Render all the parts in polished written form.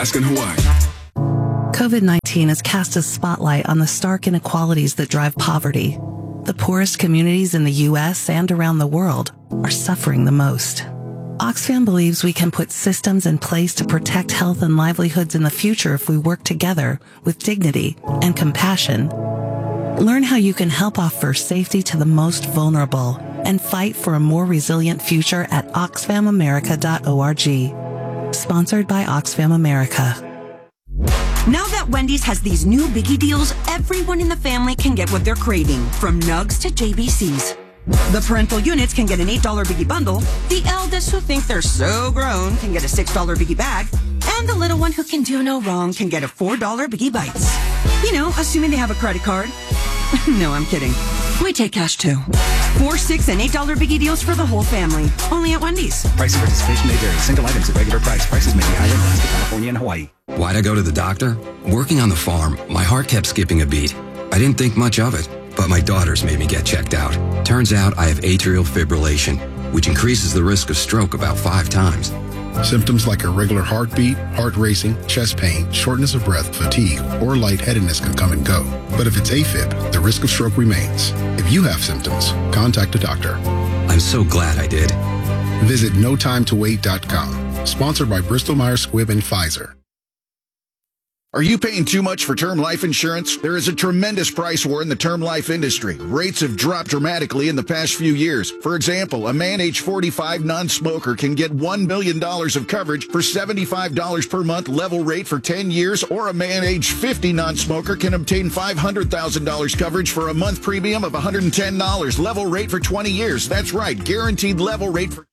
Alaska and Hawaii. COVID-19 has cast a spotlight on the stark inequalities that drive poverty. The poorest communities in the U.S. and around the world are suffering the most. Oxfam believes we can put systems in place to protect health and livelihoods in the future if we work together with dignity and compassion. Learn how you can help offer safety to the most vulnerable and fight for a more resilient future at oxfamamerica.org. Sponsored by Oxfam America. Now that Wendy's has these new biggie deals, everyone in the family can get what they're craving, from nugs to JBCs. The parental units can get an $8 biggie bundle, the eldest who think they're so grown can get a $6 biggie bag, and the little one who can do no wrong can get a $4 biggie bites. You know, assuming they have a credit card. No, I'm kidding. We take cash too. 4, 6, and $8 biggie deals for the whole family. Only at Wendy's. Price and participation may vary. Single items at regular price. Prices may be higher in Alaska, California, and Hawaii. Why'd I go to the doctor? Working on the farm, my heart kept skipping a beat. I didn't think much of it, but my daughters made me get checked out. Turns out I have atrial fibrillation, which increases the risk of stroke about 5 times. Symptoms like irregular heartbeat, heart racing, chest pain, shortness of breath, fatigue, or lightheadedness can come and go. But if it's AFib, the risk of stroke remains. If you have symptoms, contact a doctor. I'm so glad I did. Visit notimetowait.com. Sponsored by Bristol-Myers Squibb and Pfizer. Are you paying too much for term life insurance? There is a tremendous price war in the term life industry. Rates have dropped dramatically in the past few years. For example, a man age 45 non-smoker can get $1 million of coverage for $75 per month level rate for 10 years, or a man age 50 non-smoker can obtain $500,000 coverage for a month premium of $110 level rate for 20 years. That's right, guaranteed level rate for...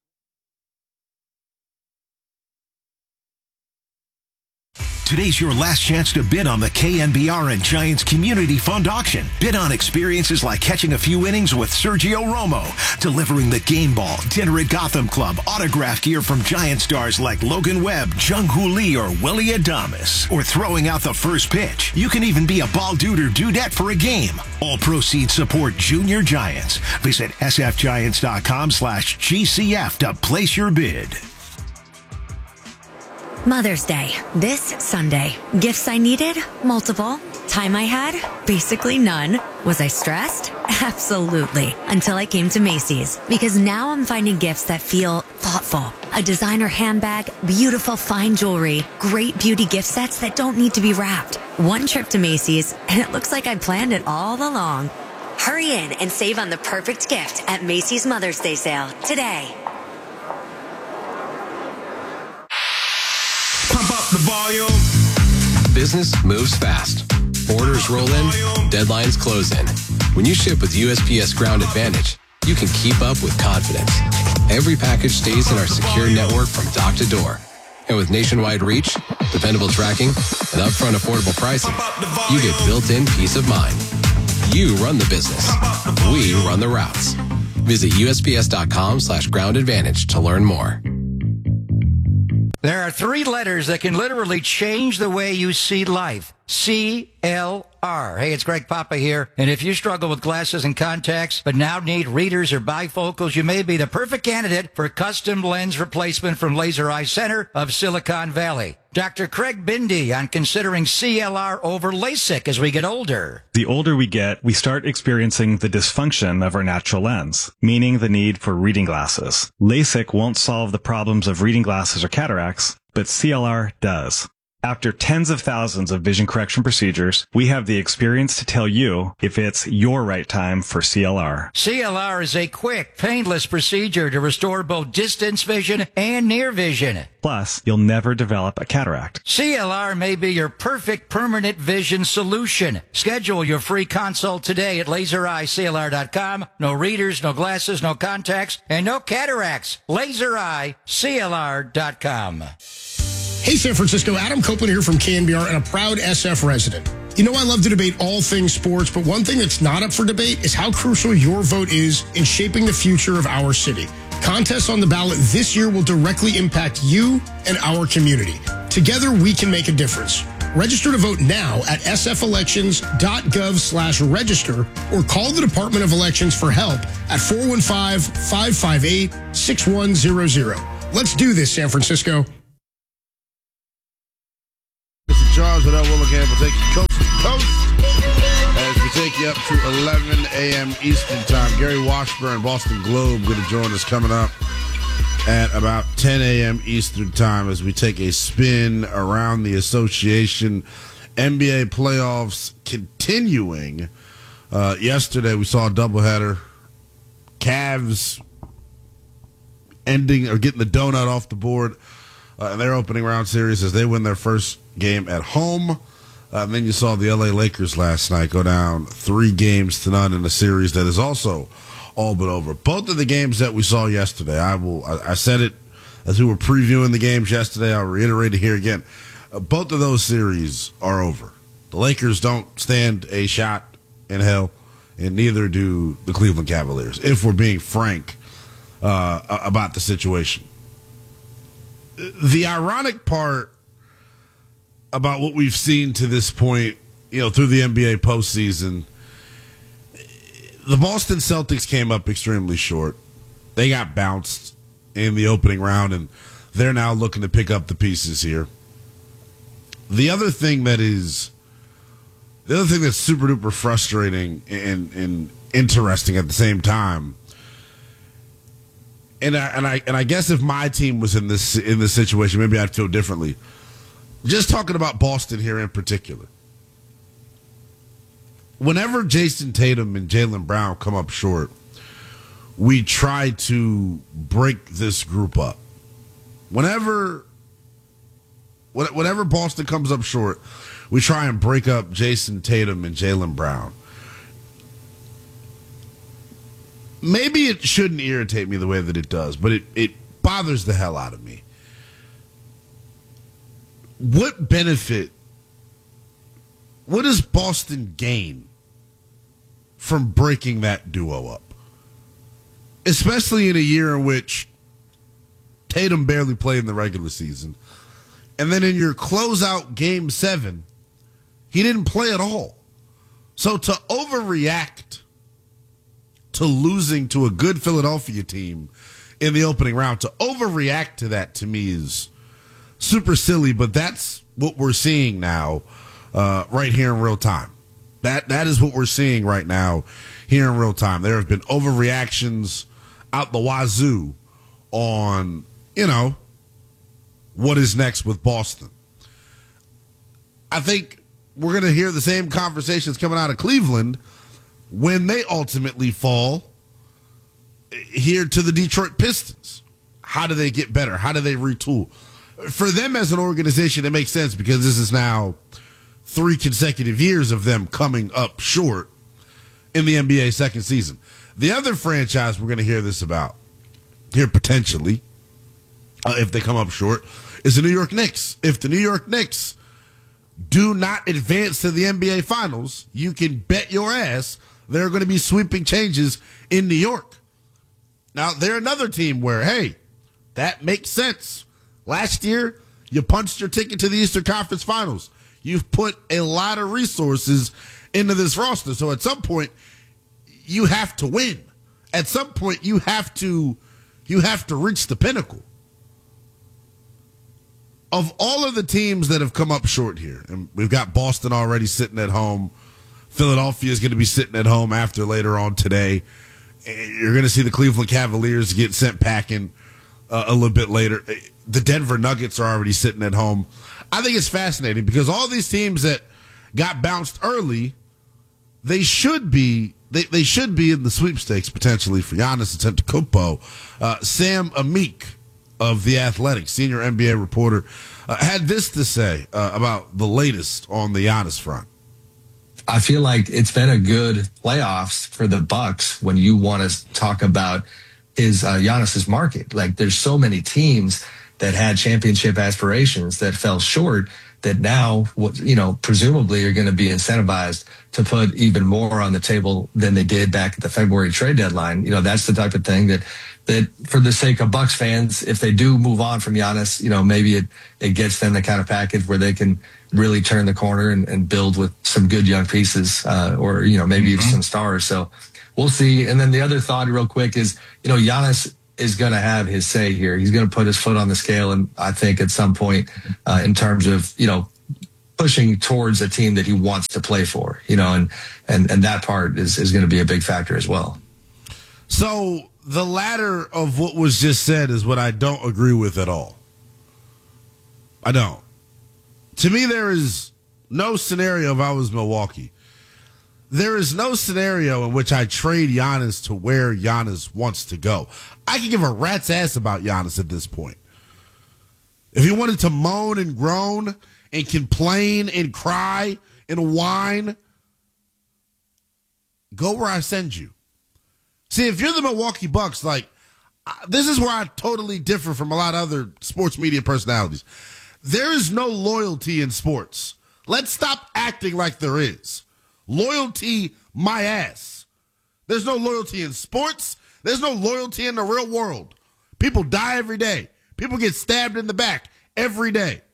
Today's your last chance to bid on the KNBR and Giants Community Fund Auction. Bid on experiences like catching a few innings with Sergio Romo, delivering the game ball, dinner at Gotham Club, autograph gear from Giant stars like Logan Webb, Jung-Hoo Lee, or Willie Adames, or throwing out the first pitch. You can even be a ball dude or dudette for a game. All proceeds support Junior Giants. Visit sfgiants.com/GCF to place your bid. Mother's Day, this Sunday. Gifts I needed? Multiple. Time I had? Basically none. Was I stressed? Absolutely. Until I came to Macy's. Because now I'm finding gifts that feel thoughtful. A designer handbag, beautiful fine jewelry, great beauty gift sets that don't need to be wrapped. One trip to Macy's, and it looks like I planned it all along. Hurry in and save on the perfect gift at Macy's Mother's Day sale today. Pump up the volume. Business moves fast. Orders roll in, deadlines close in. When you ship with USPS Ground Advantage, you can keep up with confidence. Every package stays in our secure network from dock to door. And with nationwide reach, dependable tracking, and upfront affordable pricing, you get built-in peace of mind. You run the business. We run the routes. Visit USPS.com/Ground Advantage to learn more. There are 3 letters that can literally change the way you see life. CLR. Hey, it's Greg Papa here. And if you struggle with glasses and contacts, but now need readers or bifocals, you may be the perfect candidate for custom lens replacement from Laser Eye Center of Silicon Valley. Dr. Craig Bindi on considering CLR over LASIK as we get older. The older we get, we start experiencing the dysfunction of our natural lens, meaning the need for reading glasses. LASIK won't solve the problems of reading glasses or cataracts, but CLR does. After tens of thousands of vision correction procedures, we have the experience to tell you if it's your right time for CLR. CLR is a quick, painless procedure to restore both distance vision and near vision. Plus, you'll never develop a cataract. CLR may be your perfect permanent vision solution. Schedule your free consult today at lasereyeclr.com. No readers, no glasses, no contacts, and no cataracts. lasereyeclr.com. Hey, San Francisco, Adam Copeland here from KNBR and a proud SF resident. You know I love to debate all things sports, but one thing that's not up for debate is how crucial your vote is in shaping the future of our city. Contests on the ballot this year will directly impact you and our community. Together, we can make a difference. Register to vote now at sfelections.gov/register or call the Department of Elections for help at 415-558-6100. Let's do this, San Francisco. Charles and Willingham will take you coast to coast as we take you up to 11 a.m. Eastern Time. Gary Washburn, Boston Globe, going to join us coming up at about 10 a.m. Eastern Time as we take a spin around the association. NBA playoffs continuing. Yesterday we saw a doubleheader. Cavs ending or getting the donut off the board in their opening round series as they win their first game at home. And then you saw the LA Lakers last night go down 3-0 in a series that is also all but over. Both of the games that we saw yesterday, I said it as we were previewing the games yesterday. I'll reiterate it here again. Both of those series are over. The Lakers don't stand a shot in hell, and neither do the Cleveland Cavaliers, if we're being frank about the situation. The ironic part about what we've seen to this point, through the NBA postseason, the Boston Celtics came up extremely short. They got bounced in the opening round, and they're now looking to pick up the pieces here. The other thing that's super duper frustrating and interesting at the same time, and I guess if my team was in this situation, maybe I'd feel differently. Just talking about Boston here in particular. Whenever Jason Tatum and Jaylen Brown come up short, we try to break this group up. Whenever Boston comes up short, we try and break up Jason Tatum and Jaylen Brown. Maybe it shouldn't irritate me the way that it does, but it bothers the hell out of me. What benefit, what does Boston gain from breaking that duo up? Especially in a year in which Tatum barely played in the regular season. And then in your closeout Game 7, he didn't play at all. So to overreact to losing to a good Philadelphia team in the opening round, to overreact to that, to me, is super silly, but that's what we're seeing now right here in real time. That is what we're seeing right now here in real time. There have been overreactions out the wazoo on, what is next with Boston. I think we're going to hear the same conversations coming out of Cleveland when they ultimately fall here to the Detroit Pistons. How do they get better? How do they retool? For them as an organization, it makes sense because this is now 3 consecutive years of them coming up short in the NBA second season. The other franchise we're going to hear this about, here potentially, if they come up short, is the New York Knicks. If the New York Knicks do not advance to the NBA Finals, you can bet your ass there are going to be sweeping changes in New York. Now, they're another team where, hey, that makes sense. Last year, you punched your ticket to the Eastern Conference Finals. You've put a lot of resources into this roster. So at some point, you have to win. At some point, you have to reach the pinnacle. Of all of the teams that have come up short here, and we've got Boston already sitting at home. Philadelphia is going to be sitting at home after later on today. You're going to see the Cleveland Cavaliers get sent packing a little bit later. The Denver Nuggets are already sitting at home. I think it's fascinating because all these teams that got bounced early, they should be in the sweepstakes potentially for Giannis Antetokounmpo. Sam Amick of The Athletic, senior NBA reporter, had this to say about the latest on the Giannis front. I feel like it's been a good playoffs for the Bucks when you want to talk about Giannis's market. Like, there's so many teams that had championship aspirations that fell short that now, presumably are going to be incentivized to put even more on the table than they did back at the February trade deadline. That's the type of thing that for the sake of Bucks fans, if they do move on from Giannis, maybe it gets them the kind of package where they can really turn the corner and build with some good young pieces, or maybe even some stars. So we'll see. And then the other thought real quick is, Giannis is going to have his say here. He's going to put his foot on the scale. And I think at some point, in terms of, pushing towards a team that he wants to play for, and that part is going to be a big factor as well. So the latter of what was just said is what I don't agree with at all. I don't. To me, there is no scenario if I was Milwaukee. There is no scenario in which I trade Giannis to where Giannis wants to go. I can give a rat's ass about Giannis at this point. If he wanted to moan and groan and complain and cry and whine, go where I send you. See, if you're the Milwaukee Bucks, this is where I totally differ from a lot of other sports media personalities. There is no loyalty in sports. Let's stop acting like there is. Loyalty, my ass. There's no loyalty in sports. There's no loyalty in the real world. People die every day. People get stabbed in the back every day.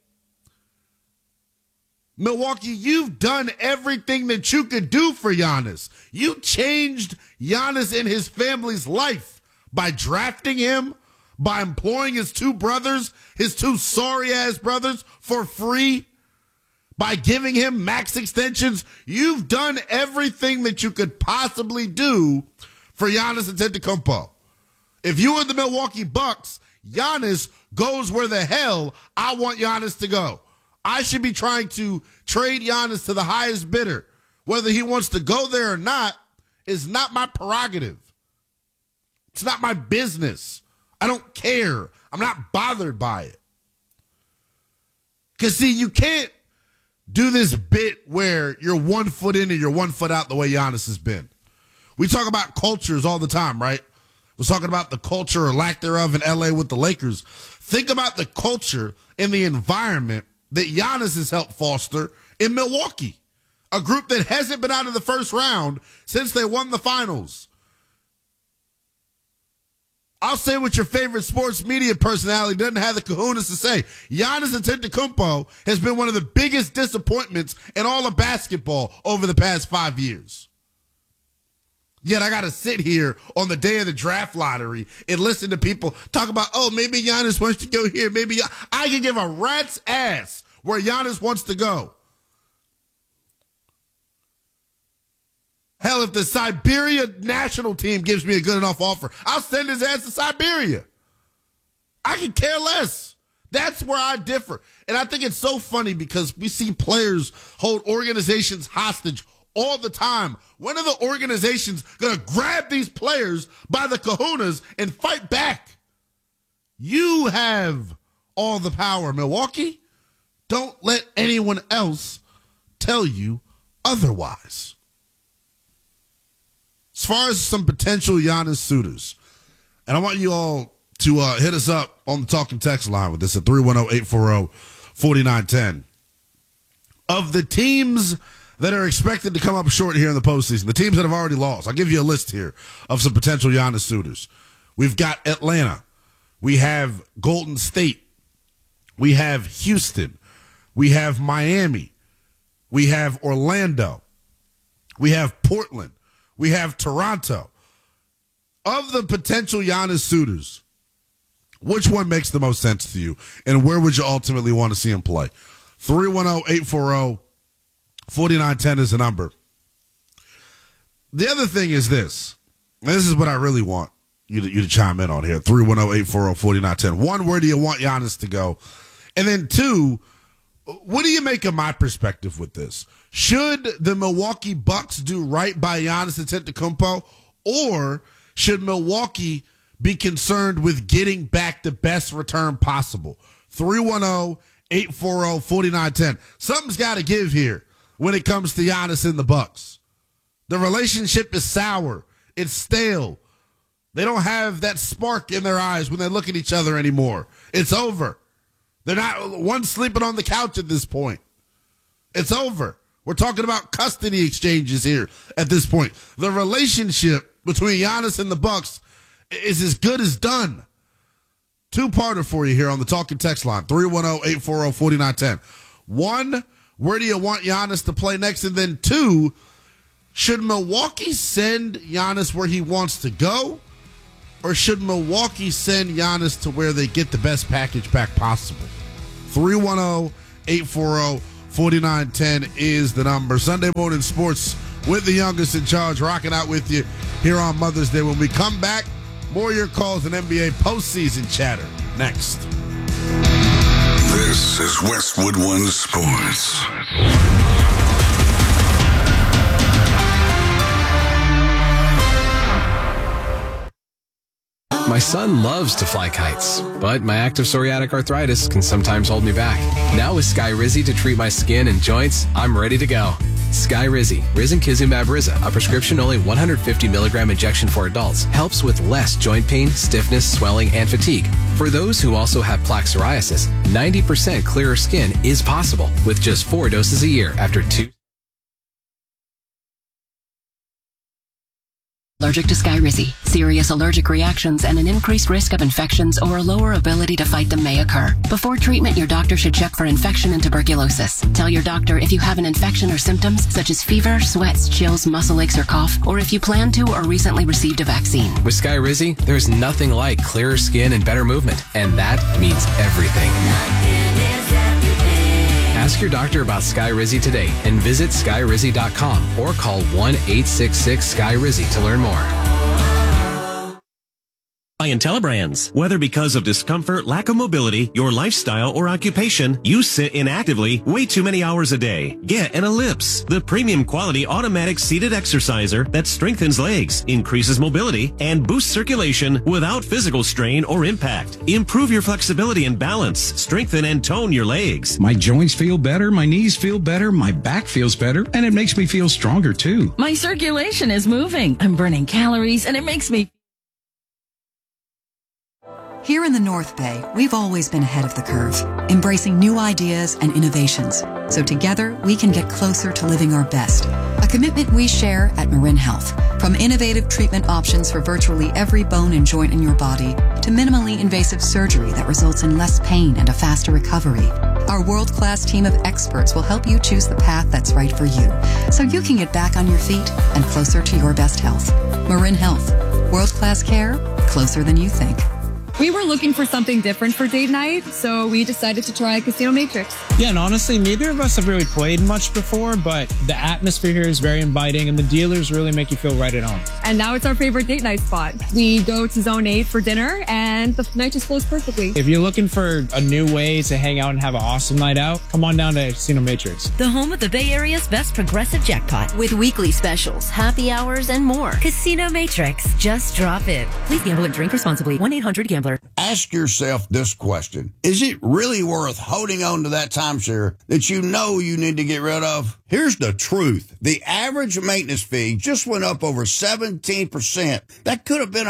Milwaukee, you've done everything that you could do for Giannis. You changed Giannis and his family's life by drafting him, by employing his two brothers, his two sorry-ass brothers, for free, by giving him max extensions. You've done everything that you could possibly do for Giannis Antetokounmpo. If you were the Milwaukee Bucks, Giannis goes where the hell I want Giannis to go. I should be trying to trade Giannis to the highest bidder. Whether he wants to go there or not is not my prerogative. It's not my business. I don't care. I'm not bothered by it. Because, see, you can't do this bit where you're 1 foot in and you're 1 foot out the way Giannis has been. We talk about cultures all the time, right? We're talking about the culture or lack thereof in LA with the Lakers. Think about the culture and the environment that Giannis has helped foster in Milwaukee, a group that hasn't been out of the first round since they won the finals. I'll say what your favorite sports media personality doesn't have the kahunas to say. Giannis Antetokounmpo has been one of the biggest disappointments in all of basketball over the past 5 years. Yet I got to sit here on the day of the draft lottery and listen to people talk about, oh, maybe Giannis wants to go here. Maybe I can give a rat's ass where Giannis wants to go. Hell, if the Siberia national team gives me a good enough offer, I'll send his ass to Siberia. I can care less. That's where I differ. And I think it's so funny because we see players hold organizations hostage all the time. When are the organizations going to grab these players by the kahunas and fight back? You have all the power, Milwaukee. Don't let anyone else tell you otherwise. As far as some potential Giannis suitors, and I want you all to hit us up on the talking text line with this at 310-840-4910. Of the teams that are expected to come up short here in the postseason, the teams that have already lost, I'll give you a list here of some potential Giannis suitors. We've got Atlanta. We have Golden State. We have Houston. We have Miami. We have Orlando. We have Portland. We have Toronto. Of the potential Giannis suitors, which one makes the most sense to you, and where would you ultimately want to see him play? 310-840-4910 is the number. The other thing is this, and this is what I really want you to chime in on here, 310-840-4910. One, where do you want Giannis to go? And then two, what do you make of my perspective with this? Should the Milwaukee Bucks do right by Giannis Antetokounmpo, or should Milwaukee be concerned with getting back the best return possible? 310-840-4910. Something's got to give here when it comes to Giannis and the Bucks. The relationship is sour. It's stale. They don't have that spark in their eyes when they look at each other anymore. It's over. They're not one sleeping on the couch at this point. It's over. We're talking about custody exchanges here at this point. The relationship between Giannis and the Bucks is as good as done. Two-parter for you here on the talking text line, 310-840-4910. One, where do you want Giannis to play next? And then two, should Milwaukee send Giannis where he wants to go, or should Milwaukee send Giannis to where they get the best package back possible? 310-840-4910. 4910 is the number. Sunday Morning Sports with the youngest in charge, rocking out with you here on Mother's Day. When we come back, more of your calls and NBA postseason chatter next. This is Westwood One Sports. My son loves to fly kites, but my active psoriatic arthritis can sometimes hold me back. Now with Skyrizi to treat my skin and joints, I'm ready to go. Skyrizi, risankizumab Riza, a prescription-only 150 milligram injection for adults, helps with less joint pain, stiffness, swelling, and fatigue. For those who also have plaque psoriasis, 90% clearer skin is possible with just 4 doses a year after 2. Allergic to Skyrizi. Serious allergic reactions and an increased risk of infections or a lower ability to fight them may occur. Before treatment, your doctor should check for infection and tuberculosis. Tell your doctor if you have an infection or symptoms such as fever, sweats, chills, muscle aches, or cough, or if you plan to or recently received a vaccine. With Skyrizi, there's nothing like clearer skin and better movement, and that means everything. Ask your doctor about Skyrizi today and visit Skyrizi.com or call 1-866-SKY-RIZI to learn more. By IntelliBrands. Whether because of discomfort, lack of mobility, your lifestyle, or occupation, you sit inactively way too many hours a day. Get an Ellipse, the premium quality automatic seated exerciser that strengthens legs, increases mobility, and boosts circulation without physical strain or impact. Improve your flexibility and balance, strengthen and tone your legs. My joints feel better, my knees feel better, my back feels better, and it makes me feel stronger too. My circulation is moving. I'm burning calories, and it makes me... Here in the North Bay, we've always been ahead of the curve, embracing new ideas and innovations. So together, we can get closer to living our best. A commitment we share at Marin Health. From innovative treatment options for virtually every bone and joint in your body, to minimally invasive surgery that results in less pain and a faster recovery. Our world-class team of experts will help you choose the path that's right for you, so you can get back on your feet and closer to your best health. Marin Health. World-class care, closer than you think. We were looking for something different for date night, so we decided to try Casino Matrix. Yeah, and honestly, neither of us have really played much before, but the atmosphere here is very inviting, and the dealers really make you feel right at home. And now it's our favorite date night spot. We go to Zone 8 for dinner, and the night just flows perfectly. If you're looking for a new way to hang out and have an awesome night out, come on down to Casino Matrix. The home of the Bay Area's best progressive jackpot. With weekly specials, happy hours, and more. Casino Matrix. Just drop in. Please gamble and drink responsibly. 1-800-GAMBLER. Ask yourself this question. Is it really worth holding on to that timeshare that you know you need to get rid of? Here's the truth. The average maintenance fee just went up over 17%. That could have been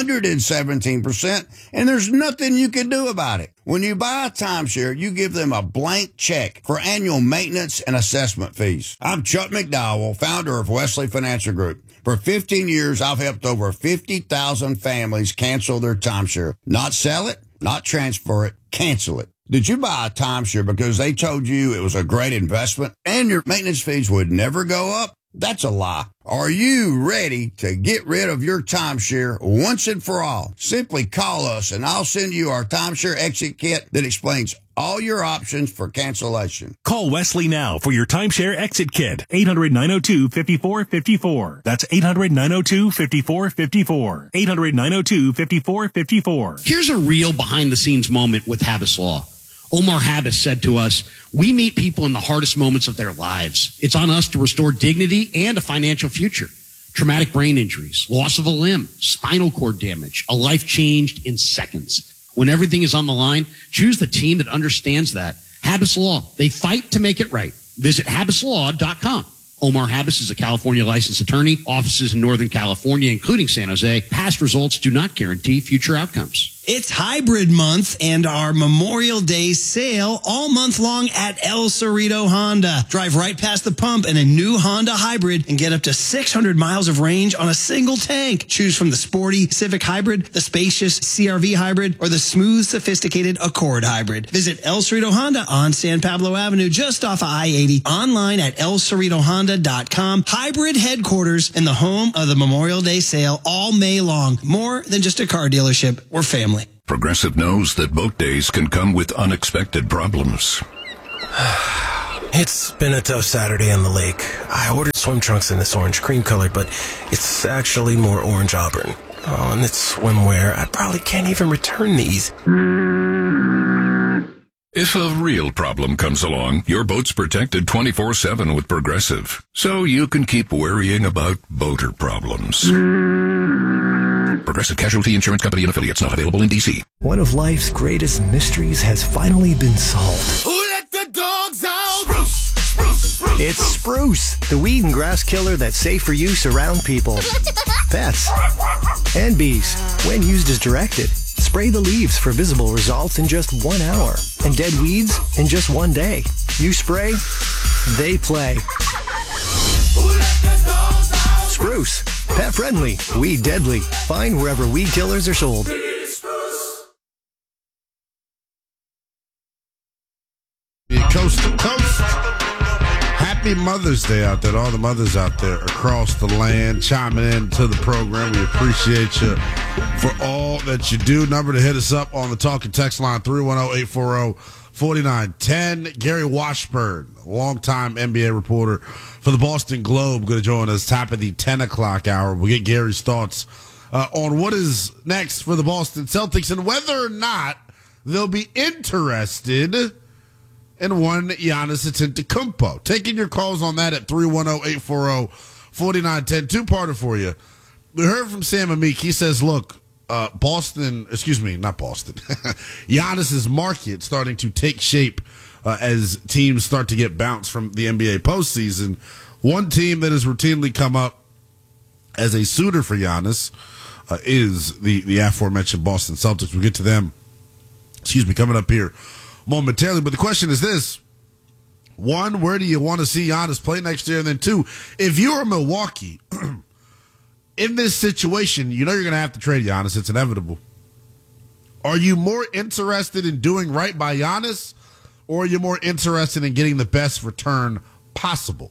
117%, and there's nothing you can do about it. When you buy a timeshare, you give them a blank check for annual maintenance and assessment fees. I'm Chuck McDowell, founder of Wesley Financial Group. For 15 years, I've helped over 50,000 families cancel their timeshare. Not sell it, not transfer it, cancel it. Did you buy a timeshare because they told you it was a great investment and your maintenance fees would never go up? That's a lie. Are you ready to get rid of your timeshare once and for all? Simply call us and I'll send you our timeshare exit kit that explains all your options for cancellation. Call Wesley now for your timeshare exit kit. 800-902-5454. That's 800-902-5454. 800-902-5454. Here's a real behind-the-scenes moment with Habas Law. Omar Habas said to us, we meet people in the hardest moments of their lives. It's on us to restore dignity and a financial future. Traumatic brain injuries, loss of a limb, spinal cord damage, a life changed in seconds. When everything is on the line, choose the team that understands that. Habas Law. They fight to make it right. Visit habaslaw.com. Omar Habas is a California licensed attorney, offices in Northern California, including San Jose. Past results do not guarantee future outcomes. It's Hybrid Month and our Memorial Day sale all month long at El Cerrito Honda. Drive right past the pump in a new Honda Hybrid and get up to 600 miles of range on a single tank. Choose from the sporty Civic Hybrid, the spacious CRV Hybrid, or the smooth, sophisticated Accord Hybrid. Visit El Cerrito Honda on San Pablo Avenue, just off of I-80. Online at elcerritohonda.com. Hybrid headquarters and the home of the Memorial Day sale all May long. More than just a car dealership, we're family. Progressive knows that boat days can come with unexpected problems. It's been a tough Saturday on the lake. I ordered swim trunks in this orange cream color, but it's actually more orange auburn. Oh, and it's swimwear. I probably can't even return these. If a real problem comes along, your boat's protected 24/7 with Progressive, so you can keep worrying about boater problems. Progressive Casualty Insurance Company and Affiliates, not available in D.C. One of life's greatest mysteries has finally been solved. Who let the dogs out? Spruce. It's Spruce, the weed and grass killer that's safe for use around people, pets, and bees when used as directed. Spray the leaves for visible results in just 1 hour, and dead weeds in just 1 day. You spray, they play. Spruce, pet friendly, weed deadly. Find wherever weed killers are sold. Coast to coast. Happy Mother's Day out there to all the mothers out there across the land chiming in to the program. We appreciate you for all that you do. Number to hit us up on the talk and text line 310-840-4910. Gary Washburn, longtime NBA reporter for the Boston Globe, going to join us top of the 10 o'clock hour. We'll get Gary's thoughts on what is next for the Boston Celtics and whether or not they'll be interested and one Giannis Antetokounmpo. Taking your calls on that at 310-840-4910. Two-parter for you. We heard from Sam Amick. He says, look, Giannis's market starting to take shape as teams start to get bounced from the NBA postseason. One team that has routinely come up as a suitor for Giannis is the aforementioned Boston Celtics. We'll get to them, coming up here momentarily. But the question is this: one, where do you want to see Giannis play next year? And then two, if you're Milwaukee in this situation, you know you're going to have to trade Giannis. It's inevitable. Are you more interested in doing right by Giannis, or are you more interested in getting the best return possible?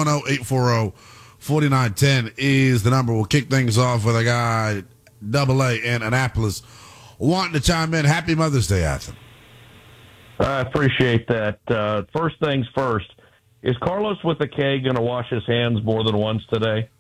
310-840-4910 is the number. We'll kick things off with a guy, AA in Annapolis, wanting to chime in. Happy Mother's Day, Athen. I appreciate that. First things first, is Carlos with a K going to wash his hands more than once today?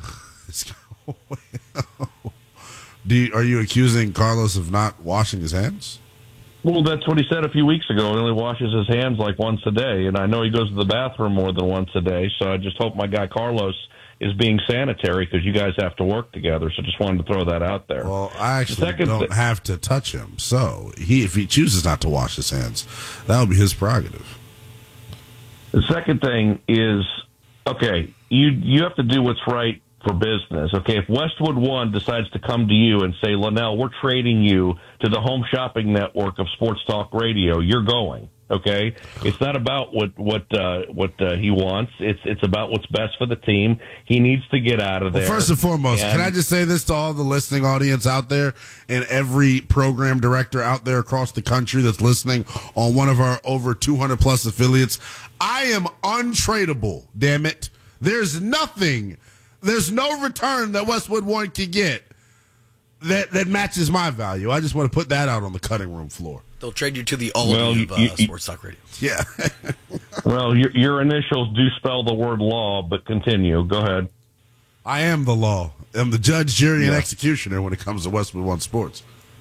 Are you accusing Carlos of not washing his hands? Well, that's what he said a few weeks ago. He only washes his hands like once a day, and I know he goes to the bathroom more than once a day, so I just hope my guy Carlos is being sanitary because you guys have to work together, so just wanted to throw that out there. Well, I actually don't have to touch him, so if he chooses not to wash his hands, that will be his prerogative. The second thing is, okay, you have to do what's right for business. Okay, if Westwood One decides to come to you and say, Linnell, we're trading you to the home shopping network of Sports Talk Radio, you're going. Okay, it's not about what he wants. It's about what's best for the team. He needs to get out of there. Well, first and foremost, can I just say this to all the listening audience out there and every program director out there across the country that's listening on one of our over 200 plus affiliates? I am untradeable. Damn it! There's no return that Westwood One can get that matches my value. I just want to put that out on the cutting room floor. They'll trade you to the Aldi of Sports Talk Radio. Yeah. Well, your initials do spell the word law, but continue. Go ahead. I am the law. I'm the judge, jury, and executioner when it comes to Westwood One Sports.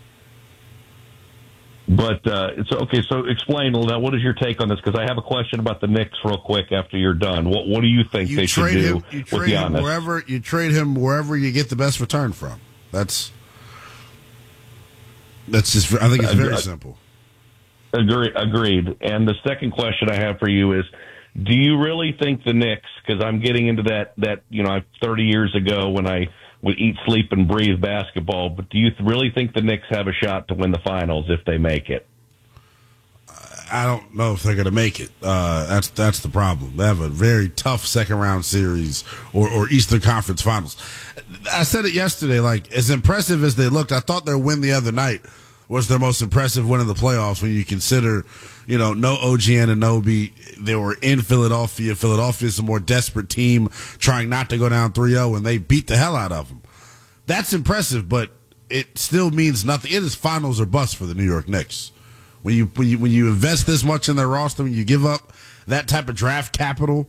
But it's okay. So explain, Linnell, what is your take on this? Because I have a question about the Knicks real quick after you're done. What do you think they should do with Giannis? You trade him wherever you get the best return from. That's just. I think it's very simple. Agreed. And the second question I have for you is, do you really think the Knicks, because I'm getting into that 30 years ago when I would eat, sleep, and breathe basketball, but do you really think the Knicks have a shot to win the finals if they make it? I don't know if they're going to make it. That's the problem. They have a very tough second-round series or Eastern Conference Finals. I said it yesterday, like, as impressive as they looked, I thought their win the other night was their most impressive win in the playoffs when you consider, no OG Anunoby. They were in Philadelphia. Philadelphia's a more desperate team trying not to go down 3-0, and they beat the hell out of them. That's impressive, but it still means nothing. It is finals or bust for the New York Knicks. When you invest this much in their roster, when you give up that type of draft capital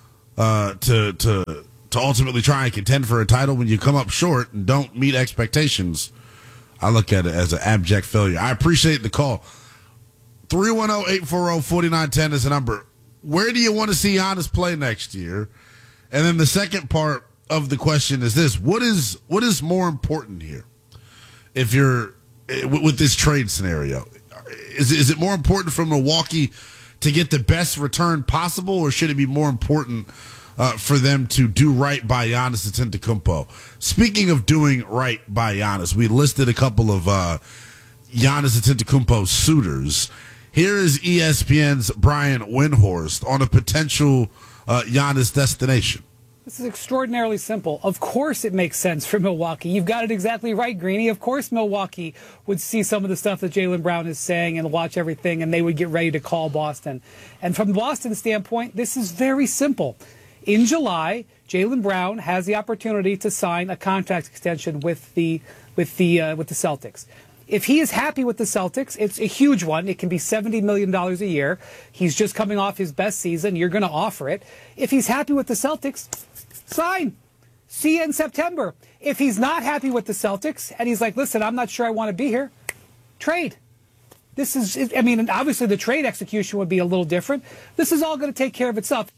to ultimately try and contend for a title when you come up short and don't meet expectations. I look at it as an abject failure. I appreciate the call. 310-840-4910 is the number. Where do you want to see Giannis play next year? And then the second part of the question is this: what is more important here? If you're with this trade scenario, is it more important for Milwaukee to get the best return possible, or should it be more important for them to do right by Giannis Antetokounmpo? Speaking of doing right by Giannis, we listed a couple of Giannis Antetokounmpo suitors. Here is ESPN's Brian Windhorst on a potential Giannis destination. This is extraordinarily simple. Of course it makes sense for Milwaukee. You've got it exactly right, Greeny. Of course Milwaukee would see some of the stuff that Jaylen Brown is saying and watch everything, and they would get ready to call Boston. And from Boston's standpoint, this is very simple. In July, Jaylen Brown has the opportunity to sign a contract extension with the Celtics. If he is happy with the Celtics, it's a huge one. It can be $70 million a year. He's just coming off his best season. You're going to offer it. If he's happy with the Celtics, sign. See you in September. If he's not happy with the Celtics and he's like, listen, I'm not sure I want to be here, trade. This is, I mean, obviously the trade execution would be a little different. This is all going to take care of itself.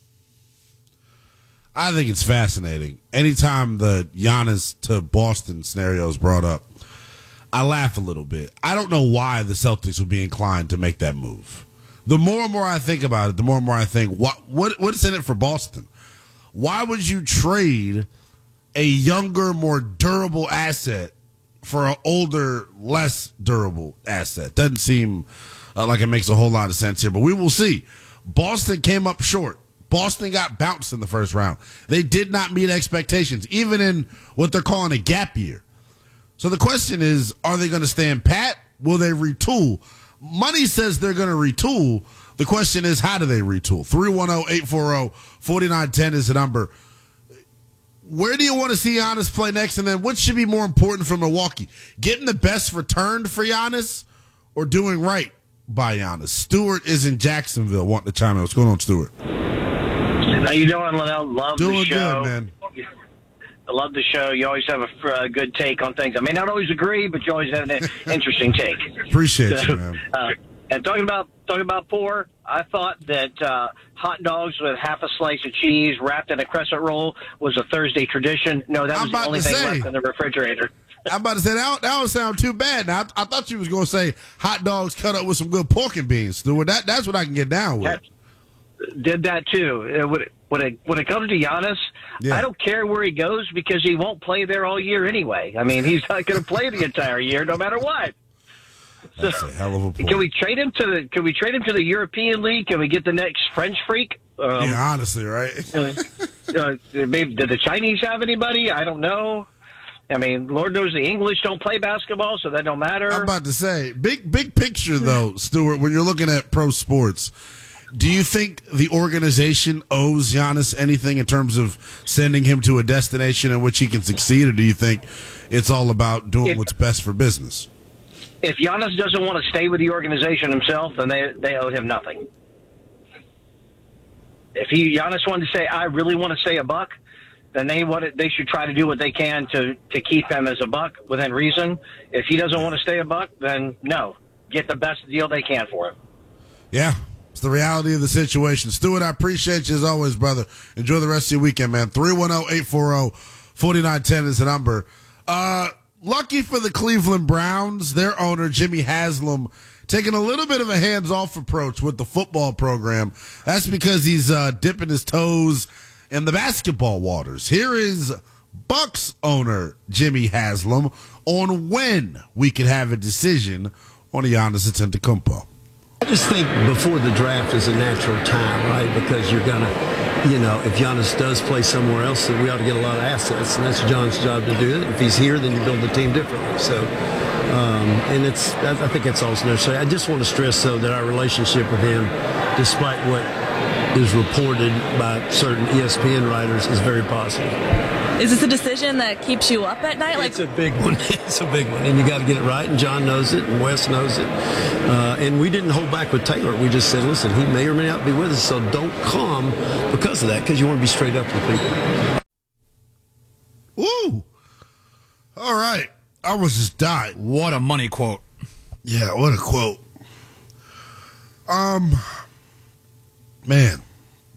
I think it's fascinating. Anytime the Giannis to Boston scenario is brought up, I laugh a little bit. I don't know why the Celtics would be inclined to make that move. The more and more I think about it, the more and more I think, what's in it for Boston? Why would you trade a younger, more durable asset for an older, less durable asset? Doesn't seem like it makes a whole lot of sense here, but we will see. Boston came up short. Boston got bounced in the first round. They did not meet expectations, even in what they're calling a gap year. So the question is, are they going to stand pat? Will they retool? Money says they're going to retool. The question is, how do they retool? 310-840-4910 is the number. Where do you want to see Giannis play next? And then what should be more important for Milwaukee? Getting the best return for Giannis or doing right by Giannis? Stewart is in Jacksonville wanting to chime in. What's going on, Stewart? How you doing, Linnell? Love the show. Doing good, man. I love the show. You always have a good take on things. I may not always agree, but you always have an interesting take. Appreciate you, man. And talking about poor, I thought that hot dogs with half a slice of cheese wrapped in a crescent roll was a Thursday tradition. No, that was the only thing left in the refrigerator. I'm about to say, that don't sound too bad. Now, I thought you was going to say hot dogs cut up with some good pork and beans, Stewart. That's what I can get down with. Did that, too. When it comes to Giannis, yeah. I don't care where he goes because he won't play there all year anyway. I mean, he's not going to play the entire year no matter what. That's a hell of a point. Can we trade him to the European League? Can we get the next French freak? Yeah, honestly, right? Maybe did the Chinese have anybody? I don't know. I mean, Lord knows the English don't play basketball, so that don't matter. I'm about to say, big picture though, Stewart. When you're looking at pro sports, do you think the organization owes Giannis anything in terms of sending him to a destination in which he can succeed, or do you think it's all about doing what's best for business? If Giannis doesn't want to stay with the organization himself, then they owe him nothing. If Giannis wanted to say, I really want to stay a Buck, then they should try to do what they can to keep him as a Buck within reason. If he doesn't want to stay a Buck, then no. Get the best deal they can for him. Yeah. It's the reality of the situation. Stewart, I appreciate you as always, brother. Enjoy the rest of your weekend, man. 310-840-4910 is the number. Lucky for the Cleveland Browns, their owner, Jimmy Haslam, taking a little bit of a hands-off approach with the football program. That's because he's dipping his toes in the basketball waters. Here is Bucks owner Jimmy Haslam on when we could have a decision on Giannis Antetokounmpo. I just think before the draft is a natural time, right? Because you're going to, if Giannis does play somewhere else, then we ought to get a lot of assets, and that's John's job to do it. If he's here, then you build the team differently. So, and I think that's also necessary. I just want to stress, though, that our relationship with him, despite what is reported by certain ESPN writers is very positive. Is this a decision that keeps you up at night? It's a big one. It's a big one. And you got to get it right. And John knows it. And Wes knows it. And we didn't hold back with Taylor. We just said, listen, he may or may not be with us. So don't come because of that, because you want to be straight up with people. Woo! All right. I was just dying. What a money quote. Yeah, what a quote. Man.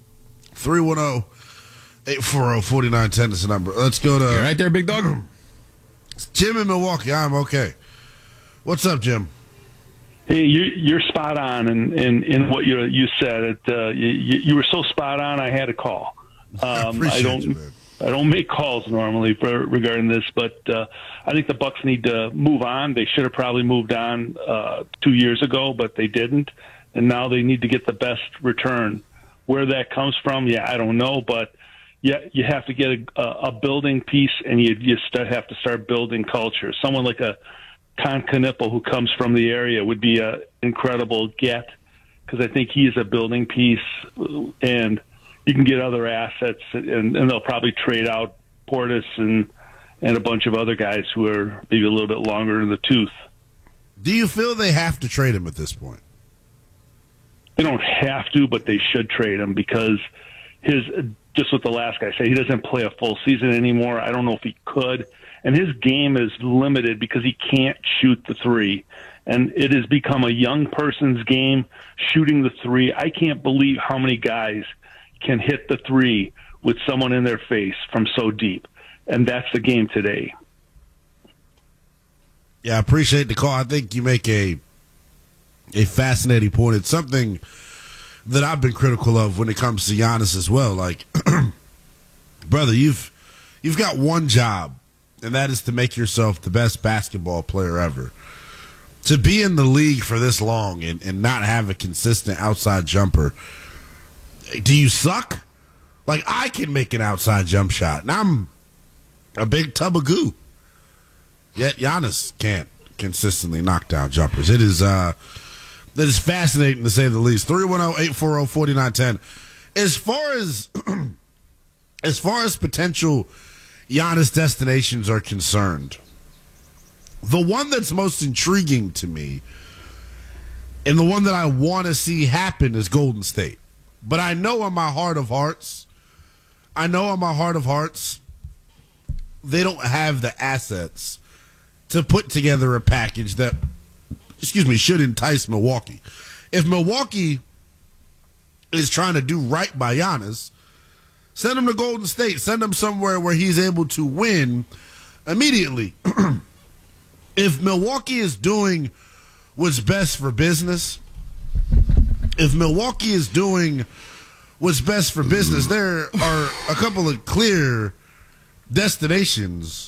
310-840-4910 is the number. Let's go to... You're right there, big dog. It's Jim in Milwaukee. I'm okay. What's up, Jim? Hey, you're spot on in what you said. You were so spot on, I had to call. I don't make calls normally regarding this, but I think the Bucks need to move on. They should have probably moved on 2 years ago, but they didn't, and now they need to get the best return. Where that comes from, I don't know, but you have to get a building piece, and you have to start building culture. Someone like a Con Knippel, who comes from the area, would be an incredible get, because I think he's a building piece, and you can get other assets, and they'll probably trade out Portis and a bunch of other guys who are maybe a little bit longer in the tooth. Do you feel they have to trade him at this point? They don't have to, but they should trade him, because just what the last guy said, he doesn't play a full season anymore. I don't know if he could. And his game is limited because he can't shoot the three. And it has become a young person's game, shooting the three. I can't believe how many guys can hit the three with someone in their face from so deep. And that's the game today. Yeah, I appreciate the call. I think you make a fascinating point. It's something that I've been critical of when it comes to Giannis as well. Like, brother, you've got one job, and that is to make yourself the best basketball player ever. To be in the league for this long and not have a consistent outside jumper, do you suck? Like, I can make an outside jump shot, and I'm a big tub of goo. Yet Giannis can't consistently knock down jumpers. It is that is fascinating, to say the least. 310-840-4910. As far as potential Giannis destinations are concerned, the one that's most intriguing to me and the one that I want to see happen is Golden State. But I know in my heart of hearts, they don't have the assets to put together a package that, should entice Milwaukee. If Milwaukee is trying to do right by Giannis, send him to Golden State. Send him somewhere where he's able to win immediately. If Milwaukee is doing what's best for business, there are a couple of clear destinations,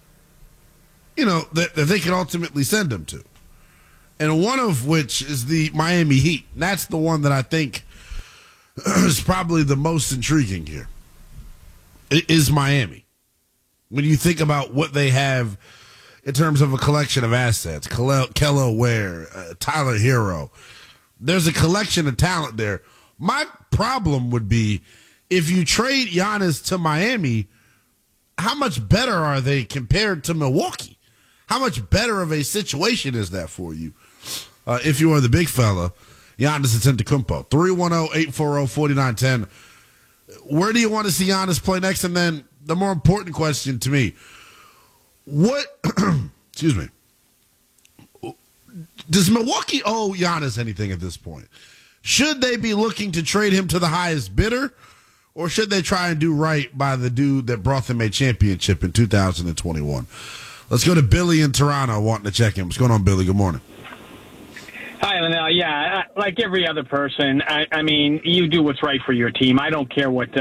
that they can ultimately send him to. And one of which is the Miami Heat. That's the one that I think is probably the most intriguing here. It is Miami. When you think about what they have in terms of a collection of assets, Kello Ware, Tyler Hero, there's a collection of talent there. My problem would be if you trade Giannis to Miami, how much better are they compared to Milwaukee? How much better of a situation is that for you? If you are the big fella, Giannis Antetokounmpo. 310-840-4910. Where do you want to see Giannis play next? And then the more important question to me, does Milwaukee owe Giannis anything at this point? Should they be looking to trade him to the highest bidder, or should they try and do right by the dude that brought them a championship in 2021? Let's go to Billy in Toronto wanting to check in. What's going on, Billy? Good morning. Hi, Linnell. Yeah, like every other person, I mean, you do what's right for your team. I don't care what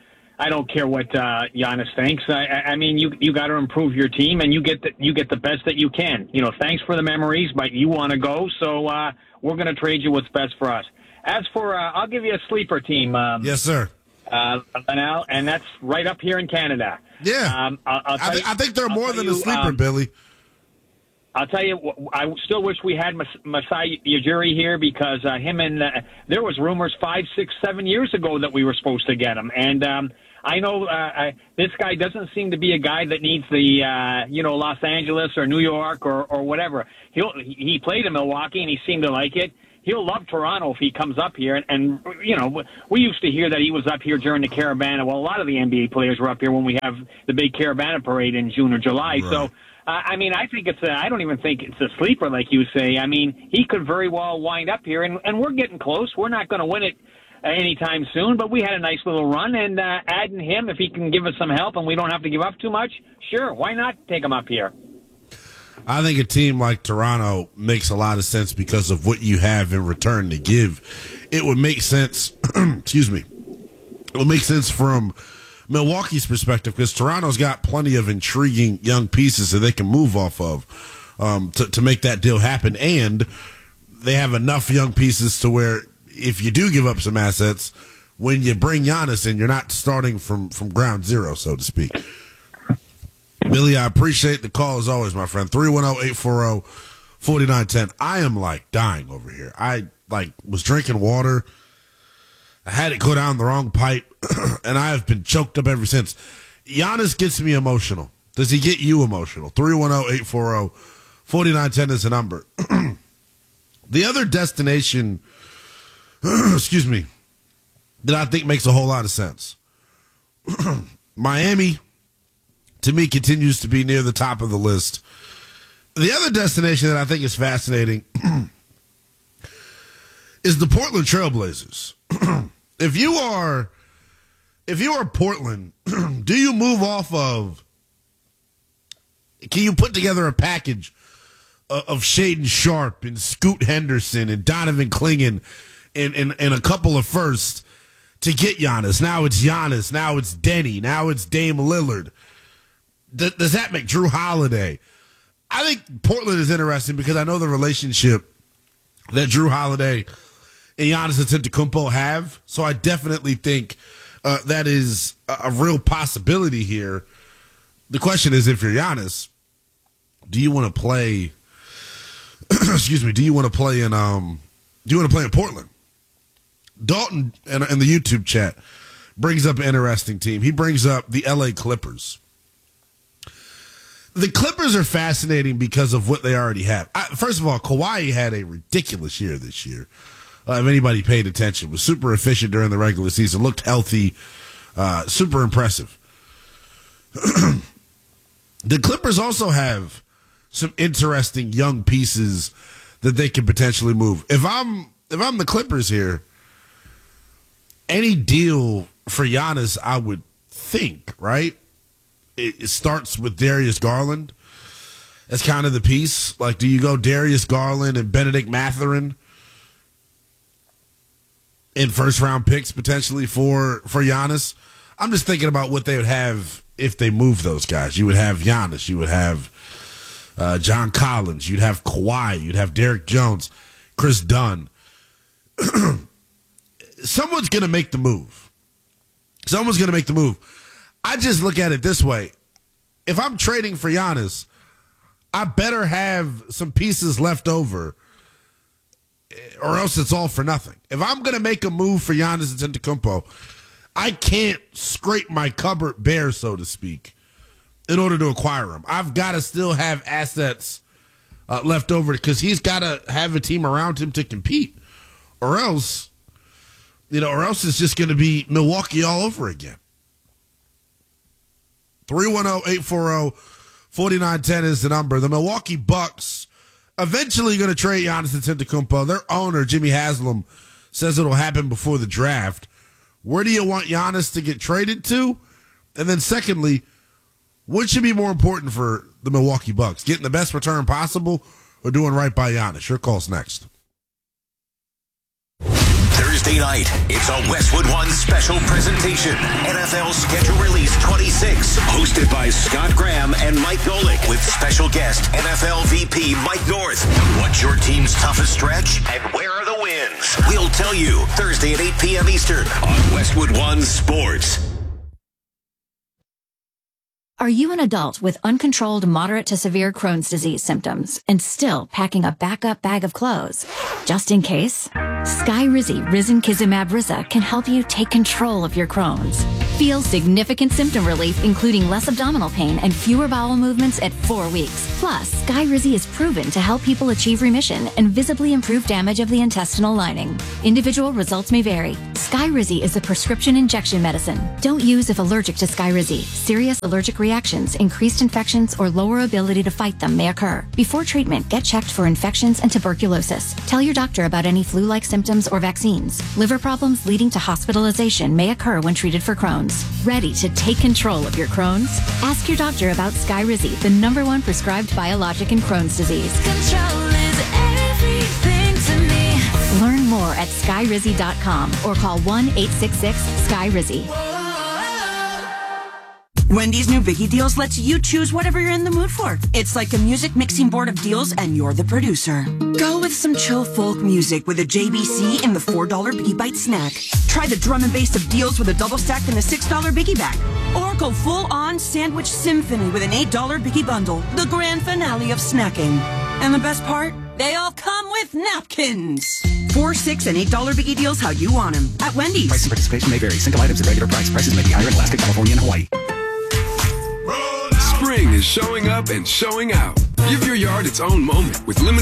Giannis thinks. I mean, you got to improve your team, and you get the best that you can. Thanks for the memories, but you want to go, so we're going to trade you what's best for us. As for, I'll give you a sleeper team. Yes, sir. Linnell, and that's right up here in Canada. Yeah. I think they're more than a sleeper, Billy. I'll tell you, I still wish we had Masai Ujiri here because there was rumors 5, 6, 7 years ago that we were supposed to get him. And I know this guy doesn't seem to be a guy that needs the, Los Angeles or New York or whatever. He played in Milwaukee and he seemed to like it. He'll love Toronto if he comes up here. And we used to hear that he was up here during the Caravana. Well, a lot of the NBA players were up here when we have the big Caravana parade in June or July. Right. So, I think I don't even think it's a sleeper like you say. I mean, he could very well wind up here, and we're getting close. We're not going to win it anytime soon, but we had a nice little run, and adding him, if he can give us some help and we don't have to give up too much, sure, why not take him up here? I think a team like Toronto makes a lot of sense because of what you have in return to give. It would make sense, excuse me, it would make sense from Milwaukee's perspective because Toronto's got plenty of intriguing young pieces that they can move off of to make that deal happen. And they have enough young pieces to where if you do give up some assets, when you bring Giannis in, you're not starting from ground zero, so to speak. Billy, I appreciate the call as always, my friend. 310-840-4910. I am dying over here. I was drinking water. I had it go down the wrong pipe, and I have been choked up ever since. Giannis gets me emotional. Does he get you emotional? 310-840-4910 is the number. The other destination, excuse me, that I think makes a whole lot of sense. Miami, to me, continues to be near the top of the list. The other destination that I think is fascinating is the Portland Trailblazers. If you are Portland, do you move off of? Can you put together a package of Shaedon Sharpe and Scoot Henderson and Donovan Clingan and a couple of firsts to get Giannis? Now it's Giannis. Now it's Denny. Now it's Dame Lillard. Does that make Drew Holiday? I think Portland is interesting because I know the relationship that Drew Holiday and Giannis Antetokounmpo have. So I definitely think that is a real possibility here. The question is, if you're Giannis, do you want to play? Excuse me. Do you want to play in? Do you want to play in Portland? Dalton in the YouTube chat brings up an interesting team. He brings up the LA Clippers. The Clippers are fascinating because of what they already have. First of all, Kawhi had a ridiculous year this year. If anybody paid attention, was super efficient during the regular season, looked healthy, super impressive. The Clippers also have some interesting young pieces that they can potentially move. If I'm the Clippers here, any deal for Giannis, I would think, right? It starts with Darius Garland as kind of the piece. Like, do you go Darius Garland and Benedict Mathurin in first-round picks potentially for Giannis? I'm just thinking about what they would have if they move those guys. You would have Giannis. You would have John Collins. You'd have Kawhi. You'd have Derek Jones, Chris Dunn. Someone's going to make the move. Someone's going to make the move. I just look at it this way. If I'm trading for Giannis, I better have some pieces left over, or else it's all for nothing. If I'm going to make a move for Giannis Antetokounmpo, I can't scrape my cupboard bare, so to speak, in order to acquire him. I've got to still have assets left over because he's got to have a team around him to compete, or else it's just going to be Milwaukee all over again. 310-840-4910 is the number. The Milwaukee Bucks eventually going to trade Giannis Antetokounmpo. Their owner, Jimmy Haslam, says it'll happen before the draft. Where do you want Giannis to get traded to? And then secondly, what should be more important for the Milwaukee Bucks? Getting the best return possible or doing right by Giannis? Your call's next. Thursday night, it's a Westwood One special presentation. NFL Schedule Release 26, hosted by Scott Graham and Mike Golick, with special guest NFL VP Mike North. What's your team's toughest stretch, and where are the wins? We'll tell you Thursday at 8 p.m. Eastern on Westwood One Sports. Are you an adult with uncontrolled moderate to severe Crohn's disease symptoms and still packing a backup bag of clothes? Just in case, Skyrizi Risankizumab Riza can help you take control of your Crohn's. Feel significant symptom relief, including less abdominal pain and fewer bowel movements at 4 weeks. Plus, Skyrizi is proven to help people achieve remission and visibly improve damage of the intestinal lining. Individual results may vary. Skyrizi is a prescription injection medicine. Don't use if allergic to Skyrizi. Serious allergic reactions, increased infections, or lower ability to fight them may occur. Before treatment, get checked for infections and tuberculosis. Tell your doctor about any flu-like symptoms or vaccines. Liver problems leading to hospitalization may occur when treated for Crohn's. Ready to take control of your Crohn's? Ask your doctor about Skyrizi, the #1 prescribed biologic in Crohn's disease. Control is everything to me. Learn more at skyrizi.com or call 1-866-SKYRIZI. Wendy's new Biggie Deals lets you choose whatever you're in the mood for. It's like a music mixing board of deals, and you're the producer. Go with some chill folk music with a JBC in the $4 Biggie Bite snack. Try the drum and bass of deals with a double stack in the $6 Biggie Bag. Or go full-on sandwich symphony with an $8 Biggie Bundle, the grand finale of snacking. And the best part? They all come with napkins. $4, $6, and $8 Biggie Deals how you want them at Wendy's. Price and participation may vary. Single items at regular price. Prices may be higher in Alaska, California, and Hawaii. Spring is showing up and showing out. Give your yard its own moment with limited